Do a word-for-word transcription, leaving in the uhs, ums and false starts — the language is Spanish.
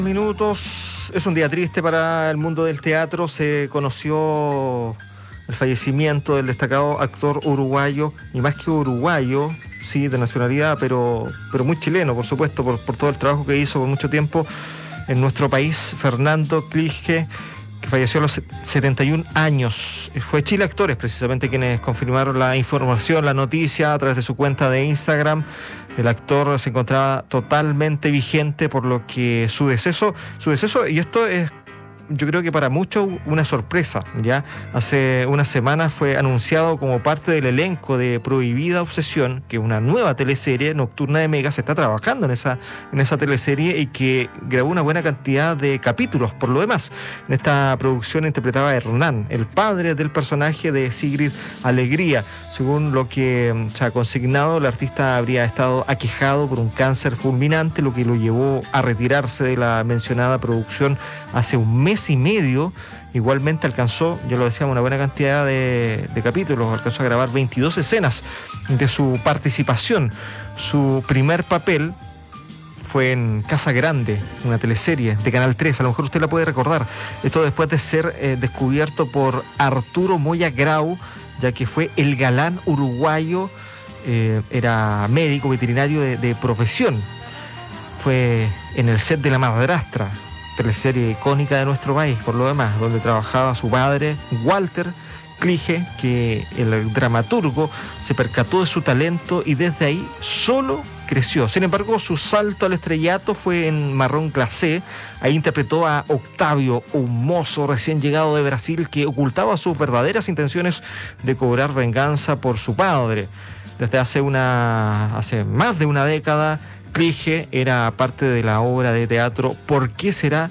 Minutos. Es un día triste para el mundo del teatro. Se conoció el fallecimiento del destacado actor uruguayo, y más que uruguayo, sí, de nacionalidad, pero, pero muy chileno, por supuesto, por, por todo el trabajo que hizo por mucho tiempo en nuestro país, Fernando Clige, que falleció a los setenta y un años. Fue Chile Actores, precisamente, quienes confirmaron la información, la noticia, a través de su cuenta de Instagram. El actor se encontraba totalmente vigente, por lo que su deceso, su deceso, y esto es, yo creo que para muchos una sorpresa, ¿ya? Hace unas semanas fue anunciado como parte del elenco de Prohibida Obsesión, que es una nueva teleserie nocturna de Mega. Se está trabajando en esa, en esa teleserie, y que grabó una buena cantidad de capítulos, por lo demás. En esta producción interpretaba a Hernán, el padre del personaje de Sigrid Alegría. Según lo que se ha consignado, el artista habría estado aquejado por un cáncer fulminante, lo que lo llevó a retirarse de la mencionada producción hace un mes y medio. Igualmente alcanzó, ya lo decíamos, una buena cantidad de, de capítulos. Alcanzó a grabar veintidós escenas de su participación. Su primer papel fue en Casa Grande, una teleserie de Canal tres. A lo mejor usted la puede recordar. Esto después de ser eh, descubierto por Arturo Moya Grau, ya que fue el galán uruguayo. Eh, era médico veterinario de, de profesión. Fue en El set de la madrastra, teleserie icónica de nuestro país, por lo demás, donde trabajaba su padre, Walter Clige, que el dramaturgo se percató de su talento y desde ahí solo creció. Sin embargo, su salto al estrellato fue en Marrón Glacé. Ahí interpretó a Octavio, un mozo recién llegado de Brasil que ocultaba sus verdaderas intenciones de cobrar venganza por su padre. Desde hace una, hace más de una década, Clige era parte de la obra de teatro ¿Por qué será?